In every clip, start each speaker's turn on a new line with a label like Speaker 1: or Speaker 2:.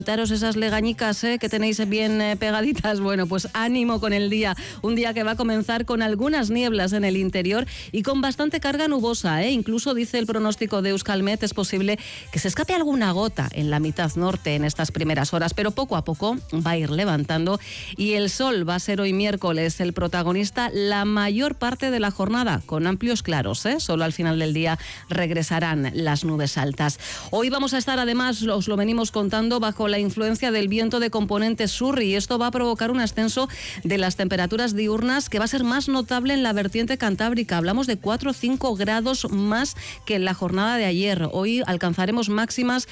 Speaker 1: Quitaros esas legañicas que tenéis bien pegaditas. Bueno, pues ánimo con el día. Un día que va a comenzar con algunas nieblas en el interior y con bastante carga nubosa. Incluso dice el pronóstico de Euskalmet, es posible que se escape alguna gota en la mitad norte en estas primeras horas, pero poco a poco va a ir levantando y el sol va a ser hoy miércoles el protagonista la mayor parte de la jornada, con amplios claros. Solo al final del día regresarán las nubes altas. Hoy vamos a estar, además, os lo venimos contando, bajo la influencia del viento de componente sur, y esto va a provocar un ascenso de las temperaturas diurnas que va a ser más notable en la vertiente cantábrica. Hablamos de 4 o 5 grados más que en la jornada de ayer. Hoy alcanzaremos máximas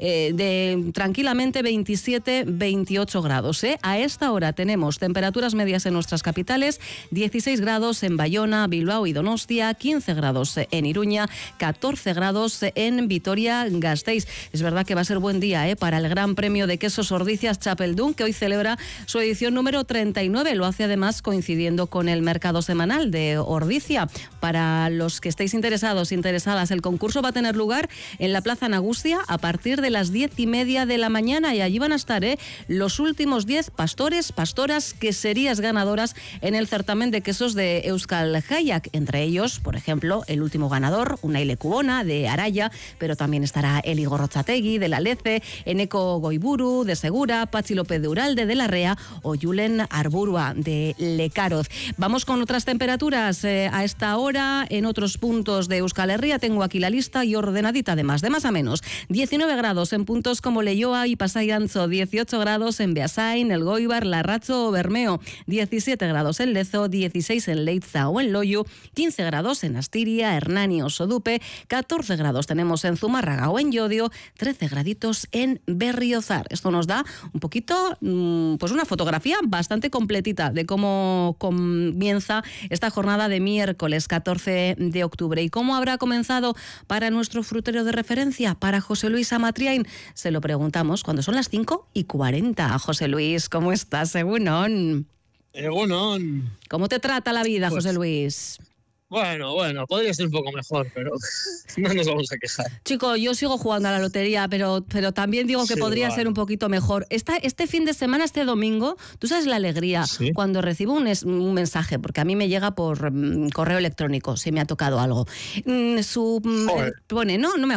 Speaker 1: de tranquilamente 27, 28 grados. A esta hora tenemos temperaturas medias en nuestras capitales: 16 grados en Bayona, Bilbao y Donostia, 15 grados en Iruña, 14 grados en Vitoria-Gasteiz. Es verdad que va a ser buen día para el Gran Premio de Quesos Ordicias Txapeldun, que hoy celebra su edición número 39. Lo hace además coincidiendo con el mercado semanal de Ordicia. Para los que estéis interesadas, el concurso va a tener lugar en la Plaza Nagustia a partir de las 10:30 de la mañana, y allí van a estar los últimos 10 pastores, pastoras, queserías ganadoras en el certamen de quesos de Euskal Jaiak. Entre ellos, por ejemplo, el último ganador, Unai Lekubona de Araya, pero también estará Eli Gorrotxategi de La Lece, Eneko Goiburu de Segura, Patxi López de Uralde de Larrea o Julen Arburua de Lecaroz. Vamos con otras temperaturas a esta hora en otros puntos de Euskal Herria. Tengo aquí la lista y ordenadita, de más a menos. 19 grados en puntos como Leioa y Pasai Antxo, 18 grados en Beasain, El Goibar, Larratxo o Bermeo, 17 grados en Lezo, 16 en Leitza o en Loiu, 15 grados en Astiria, Hernani o Sodupe, 14 grados tenemos en Zumárraga o en Llodio, 13 graditos en Berriozar. Esto nos da un poquito, pues una fotografía bastante completita de cómo comienza esta jornada de miércoles 14 de octubre. ¿Y cómo habrá comenzado para nuestro frutero de referencia, para José Luis Amatriain? Se lo preguntamos cuando son las 5:40. José Luis, ¿cómo estás? Egunon.
Speaker 2: Egunon.
Speaker 1: ¿Cómo te trata la vida, José Luis?
Speaker 2: Bueno, podría ser un poco mejor, pero no nos vamos a quejar.
Speaker 1: Chico, yo sigo jugando a la lotería, pero también digo que podría ser un poquito mejor. Este fin de semana, este domingo, tú sabes la alegría cuando recibo un mensaje, porque a mí me llega por correo electrónico, si me ha tocado algo. Pone, no me